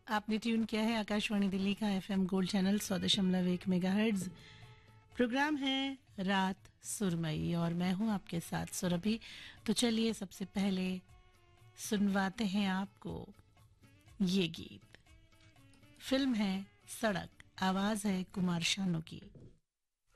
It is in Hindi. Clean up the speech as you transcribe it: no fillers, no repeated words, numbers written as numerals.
आपने ट्यून किया है आकाशवाणी दिल्ली का FM gold channel 100.1 megahertz. Programme है रात सुरमई और मैं हूं आपके साथ सुरभि। तो चलिए सबसे पहले सुनवाते हैं आपको ये गीत। फिल्म है सड़क, आवाज है कुमार शानू की।